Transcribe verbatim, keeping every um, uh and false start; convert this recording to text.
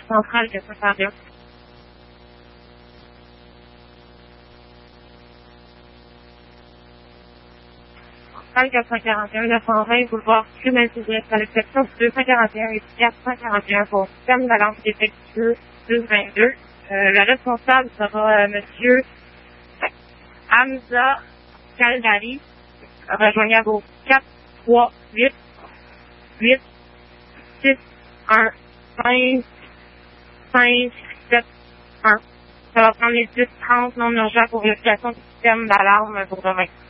centrale de Saint-Ariel. quatre cent quarante et un, neuf cent vingt, boulevard Clémentine, à l'exception du deux cent quarante et un et du quatre cent quarante et un pour système d'alarme défectueux deux vingt-deux. Euh, le responsable sera euh, monsieur Hamza Kaldari, rejoignable au quatre trois huit huit six un cinq cinq sept un. Ça va prendre les dix trente non urgents pour vérification du système d'alarme pour demain.